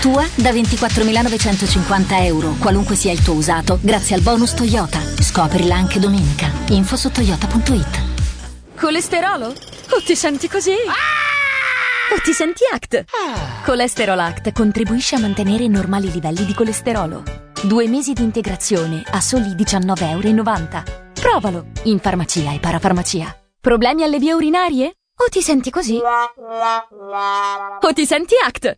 Tua da 24.950 euro, qualunque sia il tuo usato, grazie al bonus Toyota. Scoprila anche domenica. Info su toyota.it. Colesterolo? O ti senti così? O ti senti Act? Colesterol Act contribuisce a mantenere normali livelli di colesterolo. 2 mesi di integrazione a soli €19,90. Provalo in farmacia e parafarmacia. Problemi alle vie urinarie? O ti senti così? O ti senti Act?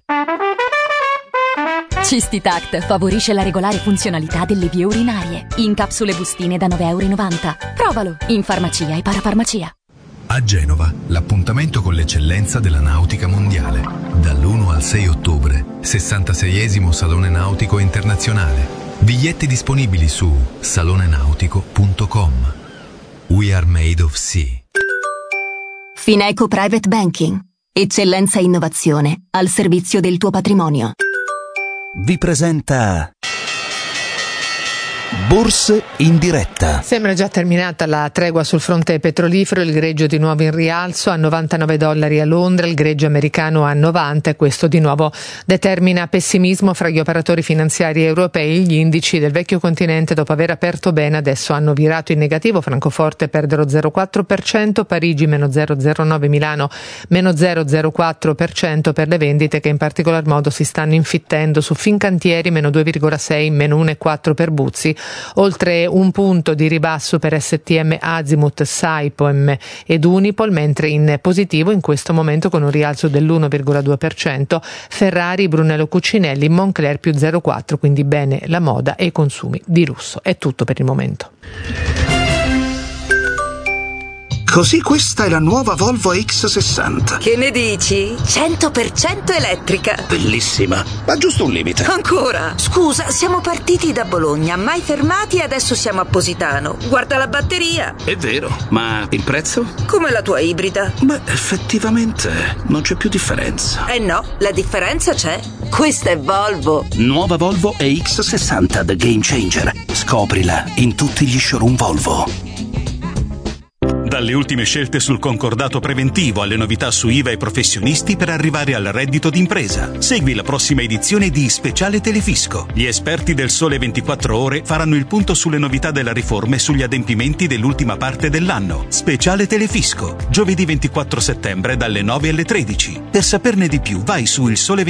Cistitact favorisce la regolare funzionalità delle vie urinarie. In capsule bustine da €9,90. Provalo in farmacia e parafarmacia. A Genova, l'appuntamento con l'eccellenza della nautica mondiale. Dall'1 al 6 ottobre, 66esimo Salone Nautico Internazionale. Biglietti disponibili su salonenautico.com. We are made of sea. Fineco Private Banking. Eccellenza e innovazione al servizio del tuo patrimonio. Vi presenta Borse in diretta. Sembra già terminata la tregua sul fronte petrolifero, il greggio di nuovo in rialzo a $99 a Londra, il greggio americano a 90 e questo di nuovo determina pessimismo fra gli operatori finanziari europei. Gli indici del vecchio continente, dopo aver aperto bene, adesso hanno virato in negativo. Francoforte perde lo 0,4%, Parigi meno 0,09%, Milano meno 0,04% per le vendite che in particolar modo si stanno infittendo su Fincantieri meno 2,6%, meno 1,4% per Buzzi. Oltre un punto di ribasso per STM, Azimut, Saipem ed Unipol, mentre in positivo in questo momento con un rialzo dell'1,2% Ferrari, Brunello Cucinelli, Moncler più 0,4%, quindi bene la moda e i consumi di lusso. È tutto per il momento. Così questa è la nuova Volvo X60. Che ne dici? 100% elettrica. Bellissima, ma giusto un limite. Ancora? Scusa, siamo partiti da Bologna, mai fermati e adesso siamo a Positano. Guarda la batteria. È vero, ma il prezzo? Come la tua ibrida. Beh, effettivamente non c'è più differenza. Eh no, la differenza c'è. Questa è Volvo. Nuova Volvo EX60 The Game Changer. Scoprila in tutti gli showroom Volvo. Dalle ultime scelte sul concordato preventivo alle novità su IVA e professionisti per arrivare al reddito d'impresa. Segui la prossima edizione di Speciale Telefisco. Gli esperti del Sole 24 Ore faranno il punto sulle novità della riforma e sugli adempimenti dell'ultima parte dell'anno. Speciale Telefisco, giovedì 24 settembre dalle 9 alle 13. Per saperne di più vai su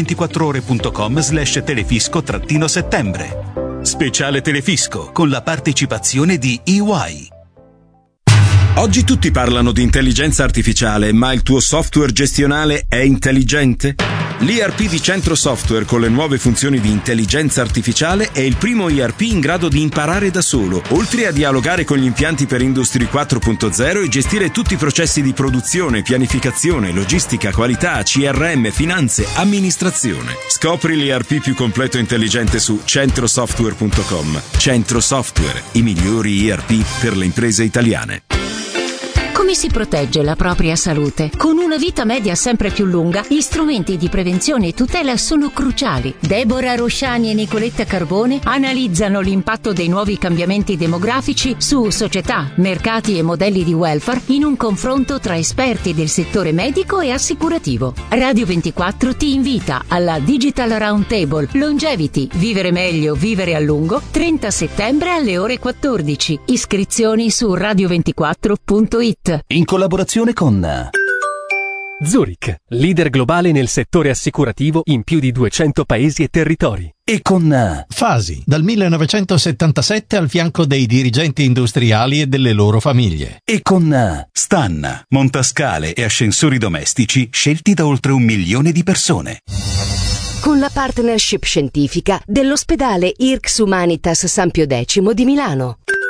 ilsole24ore.com/telefisco-settembre. Speciale Telefisco con la partecipazione di EY. Oggi tutti parlano di intelligenza artificiale, ma il tuo software gestionale è intelligente? L'ERP di Centro Software con le nuove funzioni di intelligenza artificiale è il primo ERP in grado di imparare da solo, oltre a dialogare con gli impianti per Industry 4.0 e gestire tutti i processi di produzione, pianificazione, logistica, qualità, CRM, finanze, amministrazione. Scopri l'ERP più completo e intelligente su centrosoftware.com. Centro Software, i migliori ERP per le imprese italiane. Come si protegge la propria salute? Con una vita media sempre più lunga, gli strumenti di prevenzione e tutela sono cruciali. Deborah Rosciani e Nicoletta Carbone analizzano l'impatto dei nuovi cambiamenti demografici su società, mercati e modelli di welfare in un confronto tra esperti del settore medico e assicurativo. Radio 24 ti invita alla Digital Roundtable Longevity, vivere meglio, vivere a lungo, 30 settembre alle ore 14. Iscrizioni su radio24.it. In collaborazione con Zurich, leader globale nel settore assicurativo in più di 200 paesi e territori. E con Fasi, dal 1977 al fianco dei dirigenti industriali e delle loro famiglie. E con Stanna, montascale e ascensori domestici scelti da oltre 1 milione di persone. Con la partnership scientifica dell'ospedale IRCS Humanitas San Pio X di Milano.